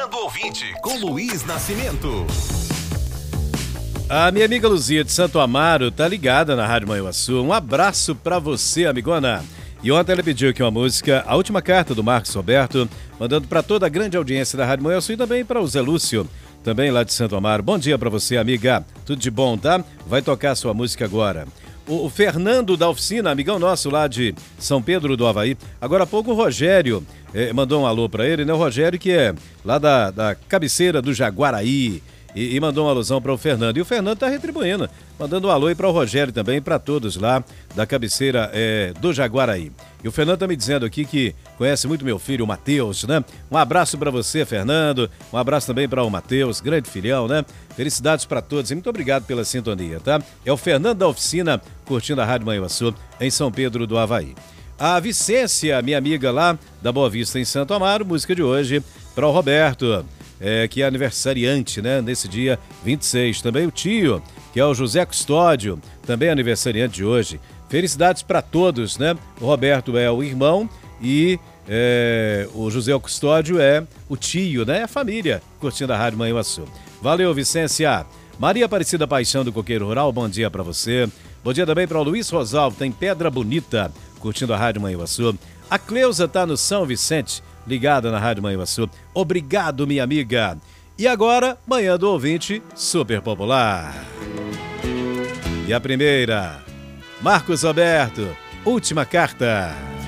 do Ouvinte, com Luiz Nascimento. A minha amiga Luzia de Santo Amaro tá ligada na Rádio Manhuaçu. Um abraço pra você, amigona. E ontem ela pediu aqui uma música, A Última Carta, do Marcos Roberto, mandando pra toda a grande audiência da Rádio Manhuaçu e também para o Zé Lúcio, também lá de Santo Amaro. Bom dia pra você, amiga. Tudo de bom, tá? Vai tocar a sua música agora. O Fernando da Oficina, amigão nosso lá de São Pedro do Avaí. Agora há pouco o Rogério mandou um alô pra ele, né? O Rogério que é lá da cabeceira do Jaguaraí. E mandou uma alusão para o Fernando. E o Fernando tá retribuindo, mandando um alô aí para o Rogério também, para todos lá da cabeceira do Jaguaraí. E o Fernando tá me dizendo aqui que conhece muito meu filho, o Matheus, né? Um abraço para você, Fernando. Um abraço também para o Matheus, grande filhão, né? Felicidades para todos e muito obrigado pela sintonia, tá? É o Fernando da Oficina, curtindo a Rádio Manhuaçu, em São Pedro do Avaí. A Vicência, minha amiga lá da Boa Vista, em Santo Amaro, música de hoje para o Roberto. Que é aniversariante, né? Nesse dia 26. Também o tio, que é o José Custódio, também aniversariante de hoje. Felicidades para todos, né? O Roberto é o irmão e o José Custódio é o tio, né? A família curtindo a Rádio Manhuaçu. Valeu, Vicência. Maria Aparecida Paixão do Coqueiro Rural, bom dia para você. Bom dia também para o Luiz Rosalvo, tem Pedra Bonita, curtindo a Rádio Manhuaçu. A Cleusa tá no São Vicente, ligada na Rádio Manhuaçu. Obrigado, minha amiga. E agora, Manhã do Ouvinte Super Popular. E a primeira, Marcos Roberto, Última Carta.